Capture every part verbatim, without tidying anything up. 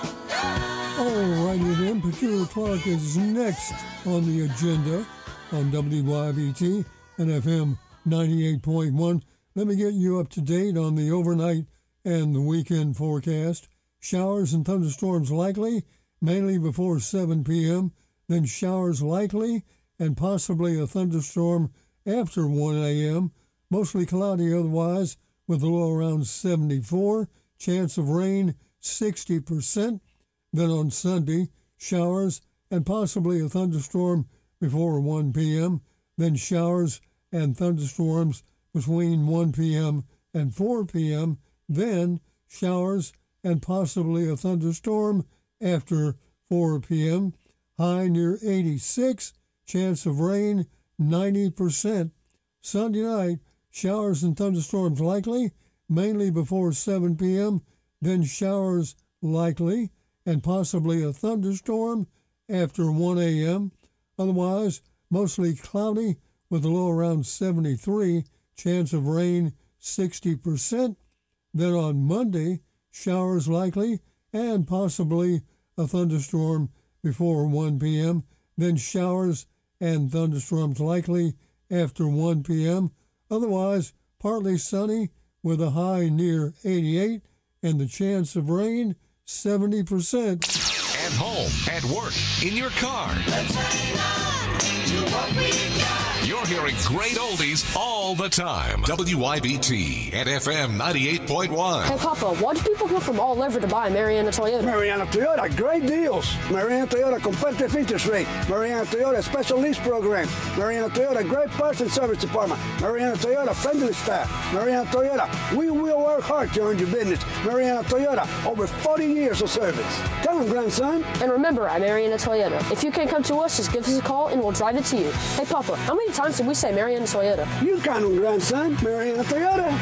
All righty then, Petula Clark is next on the agenda on W Y B T and F M ninety-eight point one. Let me get you up to date on the overnight and the weekend forecast. Showers and thunderstorms likely, mainly before seven p.m., then showers likely and possibly a thunderstorm after one a.m., mostly cloudy otherwise with a low around seventy-four, chance of rain sixty percent. Then on Sunday, showers and possibly a thunderstorm before one p.m., then showers and thunderstorms between one p.m. and four p.m., then showers and possibly a thunderstorm after four p.m., high near eighty-six, chance of rain ninety percent. Sunday night, showers and thunderstorms likely, mainly before seven p.m., then showers likely, and possibly a thunderstorm after one a.m. Otherwise, mostly cloudy with a low around seventy-three, chance of rain sixty percent. Then on Monday, showers likely and possibly a thunderstorm before one p.m., then showers and thunderstorms likely after one p.m. Otherwise, partly sunny with a high near eighty-eight and the chance of rain seventy percent. At home, at work, in your car. Let's hang on to what we got. You're hearing great oldies all the time. W Y B T at F M ninety-eight point one. Hey, Papa, why do people come from all over to buy Mariana Toyota? Mariana Toyota, great deals. Mariana Toyota, competitive interest rate. Mariana Toyota, special lease program. Mariana Toyota, great parts and service department. Mariana Toyota, friendly staff. Mariana Toyota, we will work hard to earn your business. Mariana Toyota, over forty years of service. Come on, grandson. And remember, at Mariana Toyota, if you can't come to us, just give us a call and we'll drive it to you. Hey, Papa, how many times did we say Mariana Toyota? You count on, grandson. Mariana Toyota.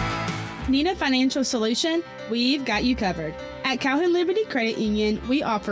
Need a financial solution? We've got you covered. At Calhoun Liberty Credit Union, we offer